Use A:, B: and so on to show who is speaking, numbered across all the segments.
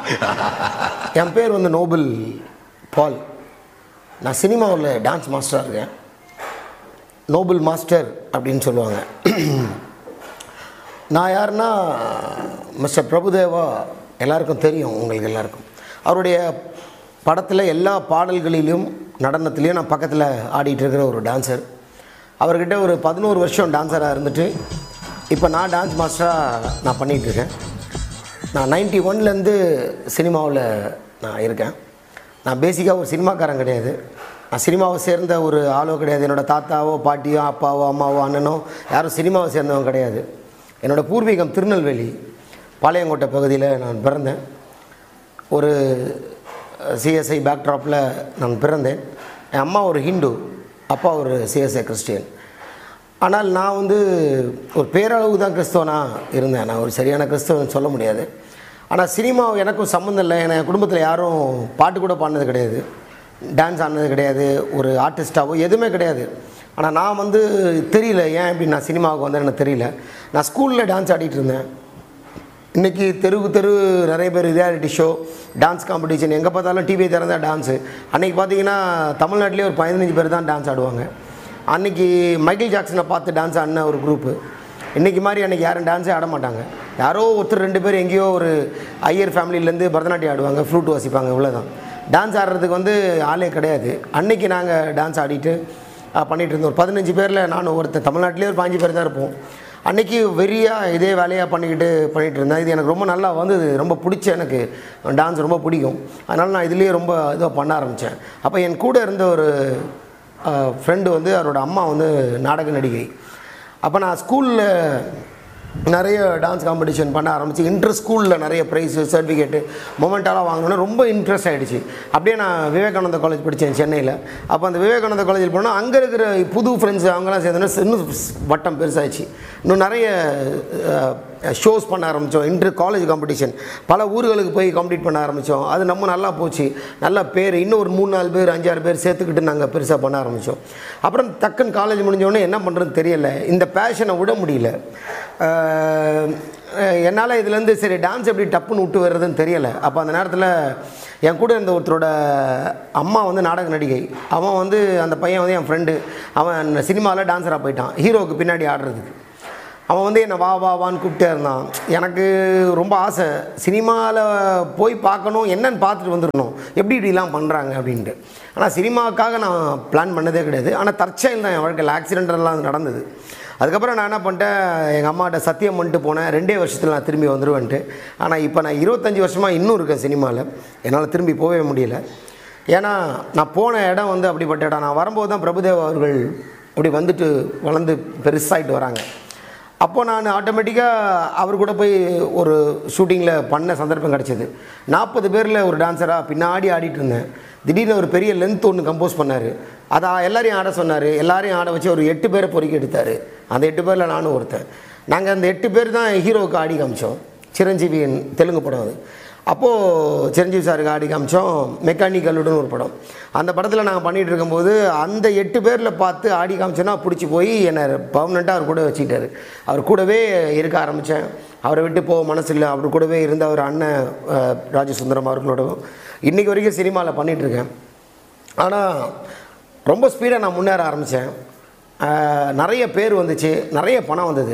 A: என் பேர் வந்து நோபல் பால். நான் சினிமாவில் டான்ஸ் மாஸ்டராக இருக்கேன். நோபல் மாஸ்டர் அப்படின்னு சொல்லுவாங்க. நான் யாருன்னா மிஸ்டர் பிரபுதேவா எல்லாருக்கும் தெரியும், உங்களுக்கு எல்லாருக்கும். அவருடைய படத்தில் எல்லா பாடல்களிலும் நடனத்துலேயும் நான் பக்கத்தில் ஆடிட்டு இருக்கிற ஒரு டான்ஸர். அவர்கிட்ட ஒரு 11 வருஷம் டான்ஸராக இருந்துட்டு இப்போ நான் டான்ஸ் மாஸ்டராக நான் பண்ணிகிட்ருக்கேன். நான் 91லேருந்து சினிமாவில் நான் இருக்கேன். நான் பேசிக்காக ஒரு சினிமாக்காரன் கிடையாது. நான் சினிமாவை சேர்ந்த ஒரு ஆளோ கிடையாது. என்னோடய தாத்தாவோ பாட்டியோ அப்பாவோ அம்மாவோ அண்ணனோ யாரும் சினிமாவை சேர்ந்தவங்க கிடையாது. என்னோடய பூர்வீகம் திருநெல்வேலி பாளையங்கோட்டை பகுதியில் நான் பிறந்தேன். ஒரு சிஎஸ்ஐ பேக்ட்ராப்பில் நான் பிறந்தேன். என் அம்மா ஒரு ஹிந்து, அப்பா ஒரு சிஎஸ்ஐ கிறிஸ்டியன். ஆனால் நான் வந்து ஒரு பேரளவு தான் கிறிஸ்தவனாக இருந்தேன். நான் ஒரு சரியான கிறிஸ்தவன் சொல்ல முடியாது. ஆனால் சினிமா எனக்கும் சம்மந்தம் இல்லை. என் குடும்பத்தில் யாரும் பாட்டு கூட பாடினது கிடையாது, டான்ஸ் ஆடினது கிடையாது, ஒரு ஆர்டிஸ்ட்டாவோ எதுவுமே கிடையாது. ஆனால் நான் வந்து தெரியல ஏன் இப்படி நான் சினிமாவுக்கு வந்தேன்னு எனக்கு தெரியல. நான் ஸ்கூலில் டான்ஸ் ஆடிட்டு இருந்தேன். இன்றைக்கி தெரு நிறைய பேர் ரியாலிட்டி ஷோ, டான்ஸ் காம்படிஷன், எங்கே பார்த்தாலும் டிவியை திறந்தால் டான்ஸு. அன்றைக்கி பார்த்திங்கன்னா தமிழ்நாட்டிலே ஒரு 15 பேர் தான் டான்ஸ் ஆடுவாங்க. அன்றைக்கி மைக்கேல் ஜாக்சனை பார்த்து டான்ஸ் ஆடின ஒரு குரூப்பு. இன்றைக்கி மாதிரி அன்றைக்கி யாரும் டான்ஸே ஆட மாட்டாங்க. யாரோ ஒருத்தர் 2 பேர் எங்கேயோ ஒரு ஐயர் ஃபேமிலியிலேருந்து பரதநாட்டியம் ஆடுவாங்க, ஃப்ளூட் வாசிப்பாங்க, இவ்வளோதான். டான்ஸ் ஆடுறதுக்கு வந்து ஆளே கிடையாது. அன்றைக்கி நாங்கள் டான்ஸ் ஆடிட்டு பண்ணிகிட்டு இருந்தோம். ஒரு 15 பேரில் நானும் ஒருத்தர். தமிழ்நாட்டிலே ஒரு 5 பேர் தான் இருப்போம். அன்றைக்கி வெறியாக இதே வேலையாக பண்ணிக்கிட்டு இருந்தேன். இது எனக்கு ரொம்ப நல்லா வந்தது, ரொம்ப பிடிச்ச, எனக்கு டான்ஸ் ரொம்ப பிடிக்கும். அதனால் நான் இதுலேயே ரொம்ப இதாக பண்ண ஆரம்பித்தேன். அப்போ என் கூட இருந்த ஒரு ஃப்ரெண்டு வந்து அவரோட அம்மா வந்து நாடக நடிகை. அப்போ நான் ஸ்கூலில் நிறைய டான்ஸ் காம்படிஷன் பண்ண ஆரம்பித்து இன்டர் ஸ்கூலில் நிறைய ப்ரைஸு சர்டிஃபிகேட்டு மொமெண்ட்டாலாம் வாங்கினோன்னா ரொம்ப இன்ட்ரெஸ்ட் ஆகிடுச்சு. அப்படியே நான் விவேகானந்தா காலேஜ் படித்தேன் சென்னையில். அப்போ அந்த விவேகானந்தா காலேஜில் போனால் அங்கே இருக்கிற புது ஃப்ரெண்ட்ஸ் அவங்களாம் சேர்ந்தோன்னா இன்னும் வட்டம் பெருசாகிடுச்சு. இன்னும் நிறைய ஷோஸ் பண்ண ஆரம்பித்தோம். இன்டர் காலேஜ் காம்படிஷன் பல ஊர்களுக்கு போய் காம்படிட் பண்ண ஆரம்பித்தோம். அது நம்ம நல்லா போச்சு, நல்ல பேர். இன்னும் ஒரு 3-4 பேர் 5-6 பேர் சேர்த்துக்கிட்டு நாங்கள் பெருசாக பண்ண ஆரம்பித்தோம். அப்புறம் டக்குன்னு காலேஜ் முடிஞ்சோடனே என்ன பண்ணுறதுன்னு தெரியலை, இந்த பேஷனை விட முடியல என்னால். இதுலேருந்து சரி டான்ஸ் எப்படி டப்புன்னு விட்டு வர்றதுன்னு தெரியலை. அப்போ அந்த நேரத்தில் என் கூட இருந்த ஒருத்தரோட அம்மா வந்து நாடக நடிகை. அவன் வந்து அந்த பையன் வந்து என் ஃப்ரெண்டு. அவன் சினிமாவில் டான்ஸராக போயிட்டான், ஹீரோவுக்கு பின்னாடி ஆடுறதுக்கு. அவன் வந்து என்னை வான்னு கூப்பிட்டே இருந்தான். எனக்கு ரொம்ப ஆசை சினிமாவில் போய் பார்க்கணும், என்னென்னு பார்த்துட்டு வந்துடணும், எப்படி இப்படிலாம் பண்ணுறாங்க அப்படின்ட்டு. ஆனால் சினிமாவுக்காக நான் பிளான் பண்ணதே கிடையாது. ஆனால் தற்செயல் தான் என் வாழ்க்கையில் ஆக்சிடென்டெல்லாம் நடந்தது. அதுக்கப்புறம் நான் என்ன பண்ணிட்டேன், எங்கள் அம்மாட்ட சத்தியம் பண்ணிட்டு போனேன் 2 வருஷத்தில் நான் திரும்பி வந்துடுவேன்ட்டு. ஆனால் இப்போ நான் 25 வருஷமாக இன்னும் இருக்கேன் சினிமாவில். என்னால் திரும்பி போகவே முடியல. ஏன்னா நான் போன இடம் வந்து அப்படிப்பட்ட இடம். நான் வரும்போது தான் பிரபுதேவா அவர்கள் அப்படி வந்துட்டு வளர்ந்து பெருசாகிட்டு வராங்க. அப்போது நான் ஆட்டோமேட்டிக்காக அவர் கூட போய் ஒரு ஷூட்டிங்கில் பண்ண சந்தர்ப்பம் கிடச்சிது. 40 பேரில் ஒரு டான்ஸராக பின்னாடி ஆடிட்டு இருந்தேன். திடீர்னு ஒரு பெரிய லென்த் ஒன்று கம்போஸ் பண்ணார். அதை எல்லாரையும் ஆட சொன்னார். எல்லாரையும் ஆட வச்சு ஒரு 8 பேரை பொறுக்கி எடுத்தார். அந்த 8 பேரில் நானும் ஒருத்தன். நாங்கள் அந்த 8 பேர் தான் ஹீரோவுக்கு ஆடி காமிச்சோம். சிரஞ்சீவியின் தெலுங்கு படம் அது. அப்போது சிரஞ்சீவி சாருக்கு ஆடி காமிச்சோம் மெக்கானிக்கலுடன் ஒரு படம். அந்த படத்தில் நாங்கள் பண்ணிகிட்டு இருக்கும்போது அந்த 8 பேரில் பார்த்து ஆடி காமிச்சோன்னா பிடிச்சி போய் என்னை பர்மனெண்ட்டாக அவர் கூட வச்சுக்கிட்டார். அவர் கூடவே இருக்க ஆரம்பித்தேன். அவரை விட்டு போக மனசு இல்லை. அவர் கூடவே இருந்த அவர் அண்ணன் ராஜசுந்தரம் அவர்களோடவும் இன்றைக்கி வரைக்கும் சினிமாவில் பண்ணிகிட்ருக்கேன். ஆனால் ரொம்ப ஸ்பீடாக நான் முன்னேற ஆரம்பித்தேன். நிறைய பேர் வந்துச்சு, நிறைய பணம் வந்தது.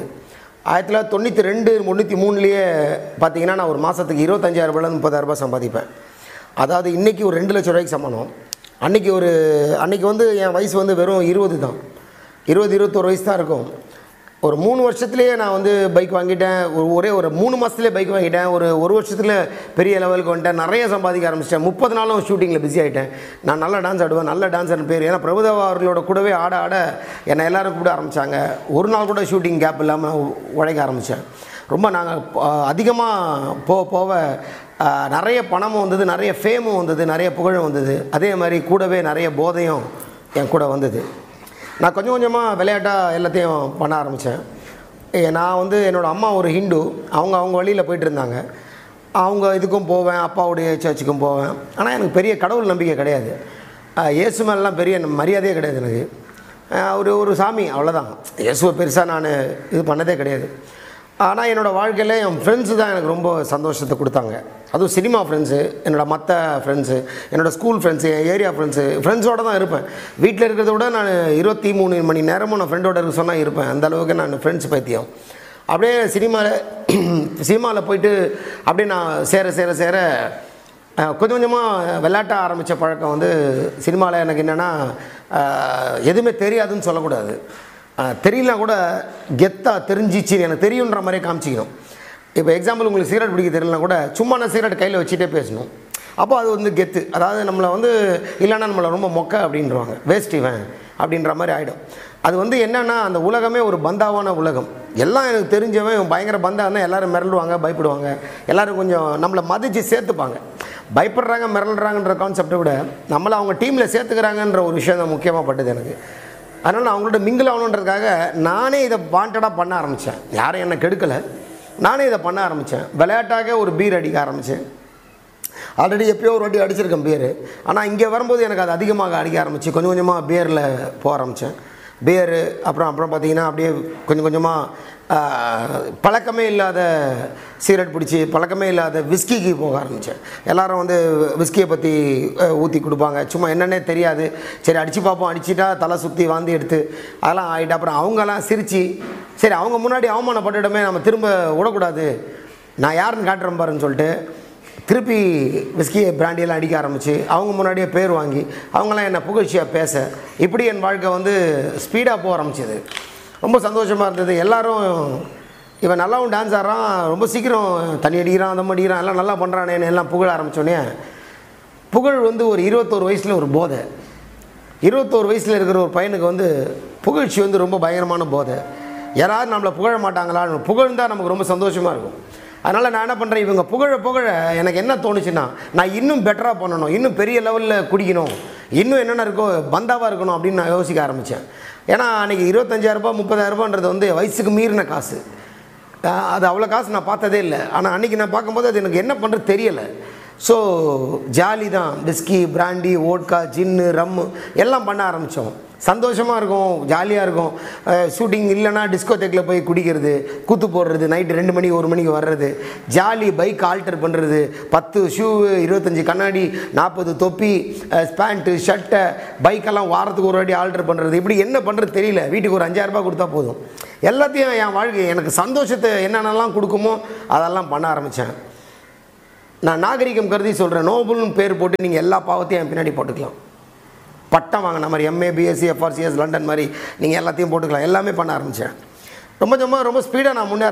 A: 1992 93லேயே பார்த்தீங்கன்னா நான் ஒரு மாதத்துக்கு 25,000 ரூபாயிலேருந்து 30,000 சம்பாதிப்பேன். அதாவது இன்றைக்கி ஒரு 2 லட்ச ரூபாய்க்கு சமானம். அன்றைக்கி வந்து என் வயசு வந்து வெறும் 20 தான், 21 வயசு தான் இருக்கும். ஒரு 3 வருஷத்துலேயே நான் வந்து பைக் வாங்கிட்டேன். ஒரு 3 மாதத்துலேயே பைக் வாங்கிட்டேன். ஒரு வருஷத்தில் பெரிய லெவலுக்கு வந்துட்டேன். நிறைய சம்பாதிக்க ஆரம்பிச்சிட்டேன். 30 நாளும் ஷூட்டிங்கில் பிஸி ஆகிட்டேன். நான் நல்லா டான்ஸ் ஆடுவேன், நல்ல டான்ஸர்னு பேர். ஏன்னா பிரபுதேவா அவர்களோட கூடவே ஆட என்னை எல்லோரும் கூப்பிட ஆரம்பித்தாங்க. ஒரு நாள் கூட ஷூட்டிங் கேப் இல்லாமல் உழைக்க ஆரம்பித்தேன். ரொம்ப நாங்கள் அதிகமாக போக நிறைய பணமும் வந்தது, நிறைய ஃபேமும் வந்தது, நிறைய புகழும் வந்தது. அதே மாதிரி கூடவே நிறைய போதையும் என் கூட வந்தது. நான் கொஞ்சம் கொஞ்சமாக விளையாட்டாக எல்லாத்தையும் பண்ண ஆரம்பித்தேன். நான் வந்து என்னோடய அம்மா ஒரு ஹிந்து. அவங்க வழியில் போயிட்டு இருந்தாங்க. அவங்க இதுக்கும் போவேன், அப்பாவுடைய சர்ச்சுக்கும் போவேன். ஆனால் எனக்கு பெரிய கடவுள் நம்பிக்கை கிடையாது. இயேசு மேலாம் பெரிய மரியாதையே கிடையாது எனக்கு. ஒரு சாமி அவ்வளோதான். இயேசுவை பெருசாக நான் இது பண்ணதே கிடையாது. ஆனால் என்னோடய வாழ்க்கையில் என் ஃப்ரெண்ட்ஸு தான் எனக்கு ரொம்ப சந்தோஷத்தை கொடுத்தாங்க. அதுவும் சினிமா ஃப்ரெண்ட்ஸு, என்னோடய மற்ற ஃப்ரெண்ட்ஸு, என்னோடய ஸ்கூல் ஃப்ரெண்ட்ஸு, என் ஏரியா ஃப்ரெண்ட்ஸோடு தான் இருப்பேன். வீட்டில் இருக்கிறத விட நான் 23 மணி நேரமும் நான் ஃப்ரெண்டோட இருக்க சொன்னால் இருப்பேன். அந்த அளவுக்கு நான் ஃப்ரெண்ட்ஸ் பைத்தியம். அப்படியே சினிமாவில் போயிட்டு அப்படியே நான் சேர கொஞ்சம் கொஞ்சமாக விளையாட்ட ஆரம்பித்த பழக்கம் வந்து சினிமாவில் எனக்கு என்னென்னா எதுவுமே தெரியாதுன்னு சொல்லக்கூடாது. தெரியலனா கூட கெத்தாக தெரிஞ்சிச்சு எனக்கு தெரியுன்ற மாதிரியே காமிச்சிக்கணும். இப்போ எக்ஸாம்பிள் உங்களுக்கு சிகரெட் பிடிக்க தெரியலனா கூட சும்மா நான் சிகரெட் கையில் வச்சுட்டே பேசணும். அப்போ அது வந்து கெத்து. அதாவது நம்மளை வந்து இல்லைன்னா நம்மளை ரொம்ப மொக்க அப்படின்றவாங்க, வேஸ்ட் இவன் அப்படின்ற மாதிரி ஆகிடும். அது வந்து என்னென்னா அந்த உலகமே ஒரு பந்தாவான உலகம். எல்லாம் எனக்கு தெரிஞ்சவன் பயங்கர பந்தா இருந்தால் எல்லோரும் மிரளுவாங்க, பயப்படுவாங்க, எல்லோரும் கொஞ்சம் நம்மளை மதித்து சேர்த்துப்பாங்க. பயப்படுறாங்க மிரள்றாங்கன்ற கான்செப்டை விட நம்மளை அவங்க டீமில் சேர்த்துக்கிறாங்கன்ற ஒரு விஷயம் தான் முக்கியமாக பட்டது எனக்கு. அதனால் நான் அவங்களோட மிங்கிள் ஆகணுன்றதுக்காக நானே இதை வாண்டடாக பண்ண ஆரம்பித்தேன். யாரும் என்னை கெடுக்கலை, நானே இதை பண்ண ஆரம்பித்தேன். விளையாட்டாக ஒரு பீர் அடிக்க ஆரம்பித்தேன். ஆல்ரெடி எப்போயோ ஒரு வாட்டி அடிச்சிருக்கேன் பீரு. ஆனால் இங்கே வரும்போது எனக்கு அது அதிகமாக அடிக்க ஆரம்பிச்சு கொஞ்சம் கொஞ்சமாக பியரில் போக ஆரம்பித்தேன். பியரு அப்புறம் பார்த்திங்கன்னா அப்படியே கொஞ்சம் கொஞ்சமாக பழக்கமே இல்லாத சிகரெட் பிடிச்சி பழக்கமே இல்லாத விஸ்கிக்கு போக ஆரம்பித்தேன். எல்லோரும் வந்து விஸ்கியை பற்றி ஊற்றி கொடுப்பாங்க, சும்மா என்னென்னே தெரியாது. சரி அடித்து பார்ப்போம், அடிச்சுட்டா தலை சுற்றி வாந்தி எடுத்து அதெல்லாம் ஆகிட்டு அப்புறம் அவங்கெல்லாம் சிரித்து சரி அவங்க முன்னாடி அவமானப்பட்டுடமே நம்ம திரும்ப விடக்கூடாது, நான் யாருன்னு காட்டுறேன் பாருன்னு சொல்லிட்டு திருப்பி விஸ்கியை பிராண்டியெல்லாம் அடிக்க ஆரம்பித்து அவங்க முன்னாடியே பேர் வாங்கி அவங்களாம் என்னை புகழ்ச்சியாக பேச இப்படி என் வாழ்க்கை வந்து ஸ்பீடாக போக ஆரம்பிச்சிது. ரொம்ப சந்தோஷமாக இருந்தது. எல்லோரும் இவன் நல்லாவும் டான்ஸ் ஆடுறான், ரொம்ப சீக்கிரம் தண்ணி அடிக்கிறான், அதம் அடிக்கிறான், எல்லாம் நல்லா பண்ணுறானே எல்லாம் புகழ ஆரம்பித்தோடனே புகழ் வந்து ஒரு 21 வயசில் ஒரு போதை. 21 வயசில் இருக்கிற ஒரு பையனுக்கு வந்து புகழ்ச்சி வந்து ரொம்ப பயங்கரமான போதை. யாராவது நம்மளை புகழ மாட்டாங்களா, புகழ்ந்தால் நமக்கு ரொம்ப சந்தோஷமாக இருக்கும். அதனால் நான் என்ன பண்ணுறேன், இவங்க புகழ எனக்கு என்ன தோணுச்சுன்னா நான் இன்னும் பெட்டராக பண்ணணும், இன்னும் பெரிய லெவலில் குடிக்கணும், இன்னும் என்னென்ன இருக்கோ பந்தாவாக இருக்கணும் அப்படின்னு நான் யோசிக்க ஆரம்பித்தேன். ஏன்னா அன்றைக்கி 25,000 30,000 வந்து வயசுக்கு மீறின காசு. அது அவ்வளோ காசு நான் பார்த்ததே இல்லை. ஆனால் அன்றைக்கி நான் பார்க்கும்போது அது எனக்கு என்ன பண்ணுறது தெரியலை. ஸோ ஜாலி தான், விஸ்கி, பிராண்டி, ஓட்கா, ஜின்னு, ரம்மு எல்லாம் பண்ண ஆரம்பித்தோம். சந்தோஷமாக இருக்கும், ஜாலியாக இருக்கும். ஷூட்டிங் இல்லைன்னா டிஸ்கோதேக்கில் போய் குடிக்கிறது, கூத்து போடுறது, நைட்டு 2 மணி 1 மணிக்கு வர்றது, ஜாலி பைக் ஆல்டர் பண்ணுறது, 10 ஷூ, 25 கண்ணாடி, 40 தொப்பி, பேண்ட்டு, ஷர்ட்டை, பைக்கெல்லாம் வாரத்துக்கு ஒரு வாட்டி ஆல்டர் பண்ணுறது. இப்படி என்ன பண்ணுறது தெரியல. வீட்டுக்கு ஒரு 5,000 ரூபாய் கொடுத்தா போதும். எல்லாத்தையும் என் வாழ்க்கை எனக்கு சந்தோஷத்தை என்னென்னலாம் கொடுக்குமோ அதெல்லாம் பண்ண ஆரம்பித்தேன். நான் நாகரிகம் கருதி சொல்கிறேன், நோபல்னு பேர் போட்டு நீங்கள் எல்லா பாவத்தையும் என் பின்னாடி போட்டுக்கலாம். பட்டம் வாங்கின மாதிரி MA, BSc, FRCS, லண்டன் மாதிரி நீங்கள் எல்லாத்தையும் போட்டுக்கலாம். எல்லாமே பண்ண ஆரம்பித்தேன். ரொம்ப ஸ்பீடாக நான் முன்னேற